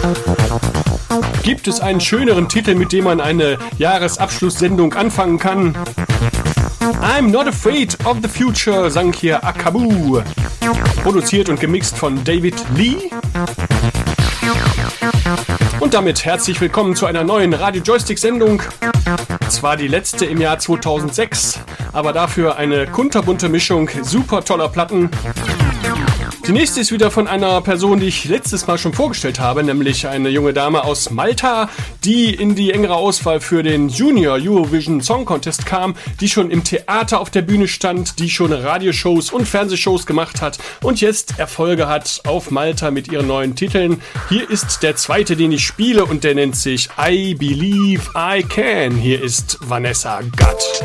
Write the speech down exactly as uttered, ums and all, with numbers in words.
Gibt es einen schöneren Titel, mit dem man eine Jahresabschlusssendung anfangen kann? I'm Not Afraid of the Future sang hier Akabu. Produziert und gemixt von David Lee. Und damit herzlich willkommen zu einer neuen Radio-Joystick-Sendung. Zwar die letzte im Jahr zweitausendsechs, aber dafür eine kunterbunte Mischung super toller Platten. Die nächste ist wieder von einer Person, die ich letztes Mal schon vorgestellt habe, nämlich eine junge Dame aus Malta, die in die engere Auswahl für den Junior Eurovision Song Contest kam, die schon im Theater auf der Bühne stand, die schon Radioshows und Fernsehshows gemacht hat und jetzt Erfolge hat auf Malta mit ihren neuen Titeln. Hier ist der zweite, den ich spiele und der nennt sich I Believe I Can. Hier ist Vanessa Gatt.